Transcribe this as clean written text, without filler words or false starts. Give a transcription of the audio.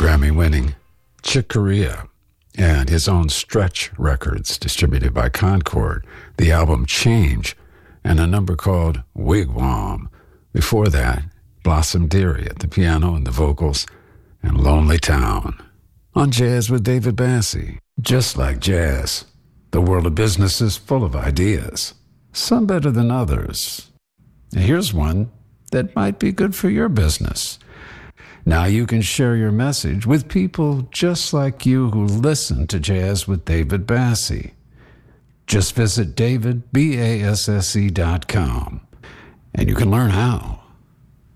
Grammy-winning Chick Corea and his own Stretch Records, distributed by Concord, the album Change, and a number called Wigwam. Before that, Blossom Dearie at the piano and the vocals, and Lonely Town. On Jazz with David Bassie. Just like jazz, the world of business is full of ideas, some better than others. Here's one that might be good for your business. Now you can share your message with people just like you who listen to Jazz with David Bassie. Just visit davidbasse.com and you can learn how.